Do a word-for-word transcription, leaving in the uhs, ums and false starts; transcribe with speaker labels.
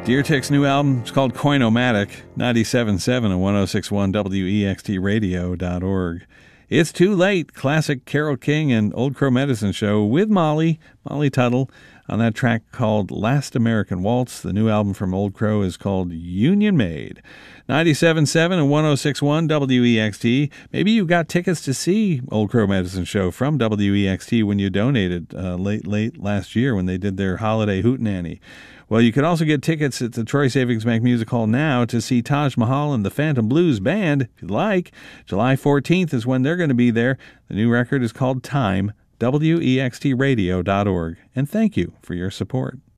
Speaker 1: Deer Tick's new album is called Coin-O-Matic, ninety-seven point seven and one oh six point one W E X T radio dot org. It's Too Late, classic Carole King and Old Crow Medicine Show with Molly, Molly Tuttle, on that track called Last American Waltz. The new album from Old Crow is called Union Made. ninety-seven point seven and one oh six point one W E X T. Maybe you got tickets to see Old Crow Medicine Show from W E X T when you donated uh, late, late last year when they did their holiday hootenanny. Well, you can also get tickets at the Troy Savings Bank Music Hall now to see Taj Mahal and the Phantom Blues Band, if you'd like. July fourteenth is when they're going to be there. The new record is called Time, W E X T radio dot org. And thank you for your support.